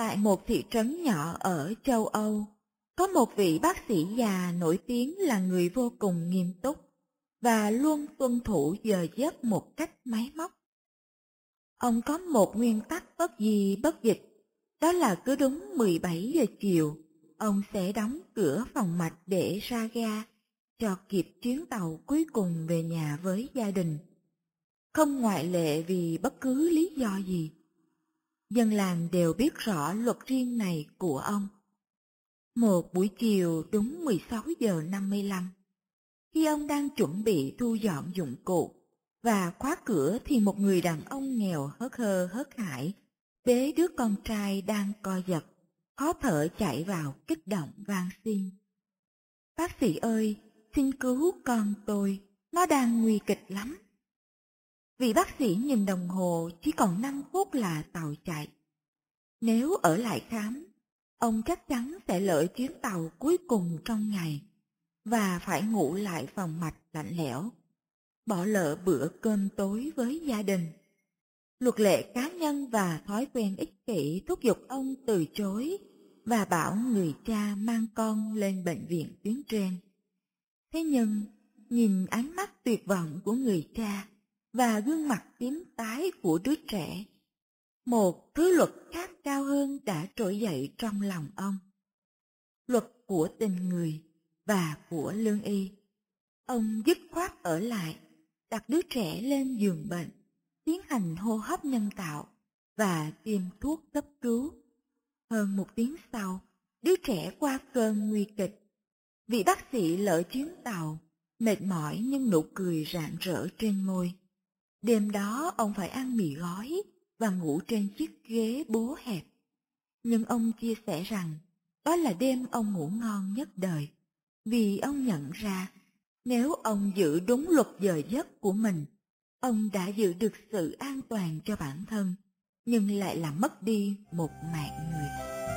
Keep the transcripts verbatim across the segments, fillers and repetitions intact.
Tại một thị trấn nhỏ ở châu Âu, có một vị bác sĩ già nổi tiếng là người vô cùng nghiêm túc và luôn tuân thủ giờ giấc một cách máy móc. Ông có một nguyên tắc bất di bất dịch, đó là cứ đúng mười bảy giờ chiều, ông sẽ đóng cửa phòng mạch để ra ga, cho kịp chuyến tàu cuối cùng về nhà với gia đình. Không ngoại lệ vì bất cứ lý do gì. Dân làng đều biết rõ luật riêng này của ông. Một buổi chiều đúng mười sáu giờ năm mươi lăm, khi ông đang chuẩn bị thu dọn dụng cụ và khóa cửa thì một người đàn ông nghèo hớt hơ hớt hải bế đứa con trai đang co giật, khó thở chạy vào kích động van xin: "Bác sĩ ơi, xin cứu con tôi, nó đang nguy kịch lắm." Vị bác sĩ nhìn đồng hồ, chỉ còn năm phút là tàu chạy. Nếu ở lại khám, ông chắc chắn sẽ lỡ chuyến tàu cuối cùng trong ngày và phải ngủ lại phòng mạch lạnh lẽo, bỏ lỡ bữa cơm tối với gia đình. Luật lệ cá nhân và thói quen ích kỷ thúc giục ông từ chối và bảo người cha mang con lên bệnh viện tuyến trên. Thế nhưng, nhìn ánh mắt tuyệt vọng của người cha và gương mặt tím tái của đứa trẻ, một thứ luật khác cao hơn đã trỗi dậy trong lòng ông. Luật của tình người và của lương y. Ông dứt khoát ở lại, đặt đứa trẻ lên giường bệnh, tiến hành hô hấp nhân tạo và tiêm thuốc cấp cứu. Hơn một tiếng sau, đứa trẻ qua cơn nguy kịch. Vị bác sĩ lỡ chuyến tàu, mệt mỏi nhưng nụ cười rạng rỡ trên môi. Đêm đó ông phải ăn mì gói và ngủ trên chiếc ghế bố hẹp. Nhưng ông chia sẻ rằng đó là đêm ông ngủ ngon nhất đời, vì ông nhận ra nếu ông giữ đúng luật giờ giấc của mình, ông đã giữ được sự an toàn cho bản thân, nhưng lại làm mất đi một mạng người.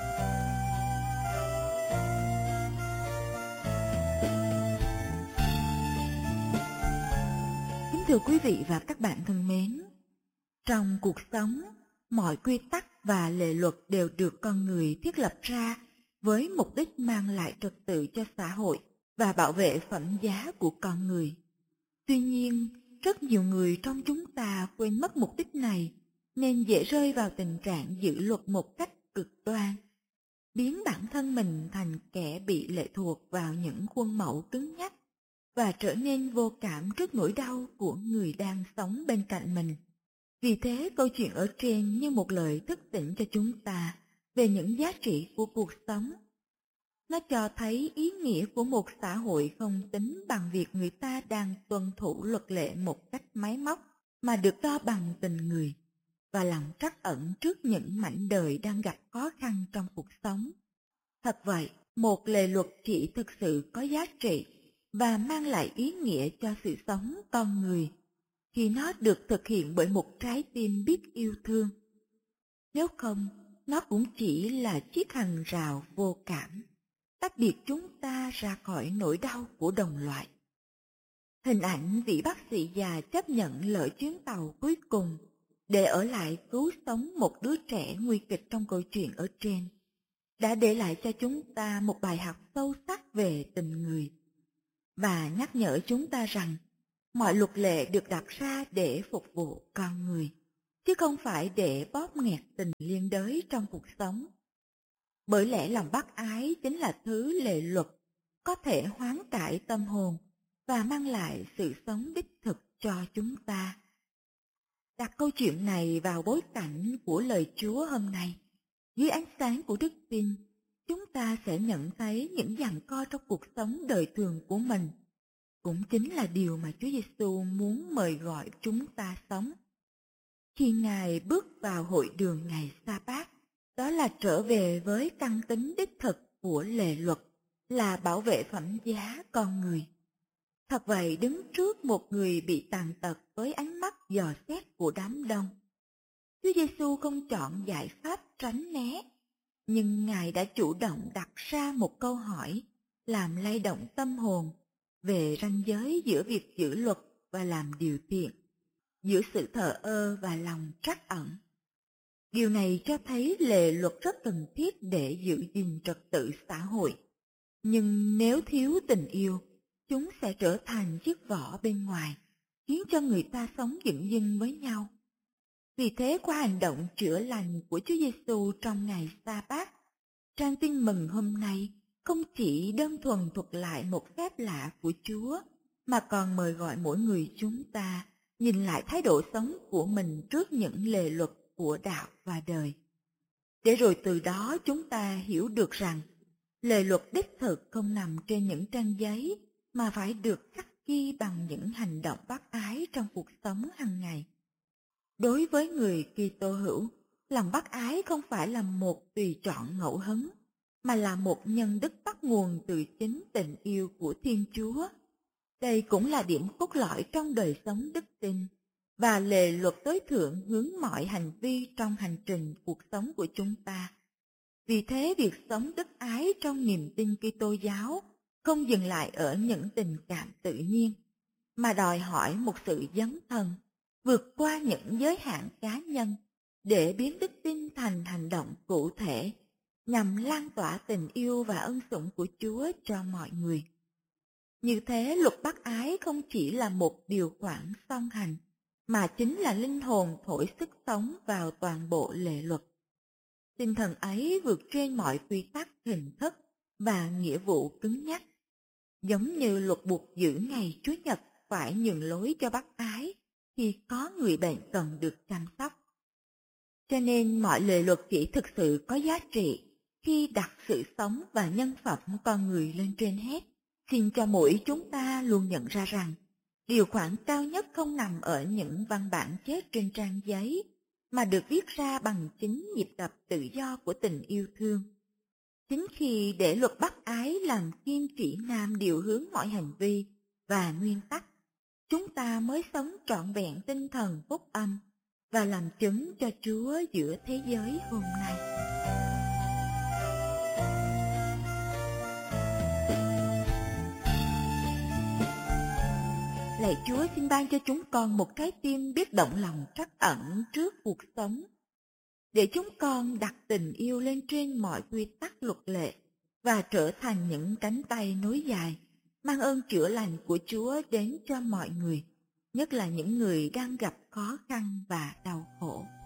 Kính thưa quý vị và các bạn thân mến, trong cuộc sống, mọi quy tắc và lệ luật đều được con người thiết lập ra với mục đích mang lại trật tự cho xã hội và bảo vệ phẩm giá của con người. Tuy nhiên, rất nhiều người trong chúng ta quên mất mục đích này nên dễ rơi vào tình trạng giữ luật một cách cực đoan, biến bản thân mình thành kẻ bị lệ thuộc vào những khuôn mẫu cứng nhắc và trở nên vô cảm trước nỗi đau của người đang sống bên cạnh mình. Vì thế, câu chuyện ở trên như một lời thức tỉnh cho chúng ta về những giá trị của cuộc sống. Nó cho thấy ý nghĩa của một xã hội không tính bằng việc người ta đang tuân thủ luật lệ một cách máy móc, mà được đo bằng tình người và lòng trắc ẩn trước những mảnh đời đang gặp khó khăn trong cuộc sống. Thật vậy, một lề luật chỉ thực sự có giá trị và mang lại ý nghĩa cho sự sống con người khi nó được thực hiện bởi một trái tim biết yêu thương. Nếu không, nó cũng chỉ là chiếc hàng rào vô cảm, tách biệt chúng ta ra khỏi nỗi đau của đồng loại. Hình ảnh vị bác sĩ già chấp nhận lỡ chuyến tàu cuối cùng để ở lại cứu sống một đứa trẻ nguy kịch trong câu chuyện ở trên đã để lại cho chúng ta một bài học sâu sắc về tình người và nhắc nhở chúng ta rằng mọi luật lệ được đặt ra để phục vụ con người, chứ không phải để bóp nghẹt tình liên đới trong cuộc sống. Bởi lẽ lòng bác ái chính là thứ lệ luật có thể hoán cải tâm hồn và mang lại sự sống đích thực cho chúng ta. Đặt câu chuyện này vào bối cảnh của lời Chúa hôm nay, dưới ánh sáng của đức tin, chúng ta sẽ nhận thấy những giằng co trong cuộc sống đời thường của mình cũng chính là điều mà Chúa Giêsu muốn mời gọi chúng ta sống. Khi Ngài bước vào hội đường ngày Sa-bát, đó là trở về với căn tính đích thực của lề luật, là bảo vệ phẩm giá con người. Thật vậy, đứng trước một người bị tàn tật với ánh mắt dò xét của đám đông, Chúa Giêsu không chọn giải pháp tránh né, nhưng Ngài đã chủ động đặt ra một câu hỏi làm lay động tâm hồn về ranh giới giữa việc giữ luật và làm điều thiện, giữa sự thờ ơ và lòng trắc ẩn. Điều này cho thấy lề luật rất cần thiết để giữ gìn trật tự xã hội. Nhưng nếu thiếu tình yêu, chúng sẽ trở thành chiếc vỏ bên ngoài, khiến cho người ta sống dửng dưng với nhau. Vì thế qua hành động chữa lành của Chúa Giêsu trong ngày Sa-bát, trang tin mừng hôm nay không chỉ đơn thuần thuật lại một phép lạ của Chúa, mà còn mời gọi mỗi người chúng ta nhìn lại thái độ sống của mình trước những lề luật của đạo và đời. Để rồi từ đó chúng ta hiểu được rằng lề luật đích thực không nằm trên những trang giấy, mà phải được khắc ghi bằng những hành động bác ái trong cuộc sống hàng ngày. Đối với người Kitô hữu, lòng bác ái không phải là một tùy chọn ngẫu hứng, mà là một nhân đức bắt nguồn từ chính tình yêu của Thiên Chúa. Đây cũng là điểm cốt lõi trong đời sống đức tin, và lề luật tối thượng hướng mọi hành vi trong hành trình cuộc sống của chúng ta. Vì thế việc sống đức ái trong niềm tin Kitô giáo không dừng lại ở những tình cảm tự nhiên, mà đòi hỏi một sự dấn thân, vượt qua những giới hạn cá nhân để biến đức tin thành hành động cụ thể, nhằm lan tỏa tình yêu và ân sủng của Chúa cho mọi người. Như thế, luật bác ái không chỉ là một điều khoản song hành, mà chính là linh hồn thổi sức sống vào toàn bộ lề luật. Tinh thần ấy vượt trên mọi quy tắc hình thức và nghĩa vụ cứng nhắc. Giống như luật buộc giữ ngày Chúa Nhật phải nhường lối cho bác ái khi có người bệnh cần được chăm sóc. Cho nên mọi lề luật chỉ thực sự có giá trị khi đặt sự sống và nhân phẩm con người lên trên hết. Xin cho mỗi chúng ta luôn nhận ra rằng điều khoản cao nhất không nằm ở những văn bản chép trên trang giấy, mà được viết ra bằng chính nhịp đập tự do của tình yêu thương. Chính khi để luật bác ái làm kim chỉ nam điều hướng mọi hành vi và nguyên tắc, chúng ta mới sống trọn vẹn tinh thần phúc âm và làm chứng cho Chúa giữa thế giới hôm nay. Lạy Chúa, xin ban cho chúng con một trái tim biết động lòng trắc ẩn trước cuộc sống, để chúng con đặt tình yêu lên trên mọi quy tắc luật lệ và trở thành những cánh tay nối dài, mang ơn chữa lành của Chúa đến cho mọi người, nhất là những người đang gặp khó khăn và đau khổ.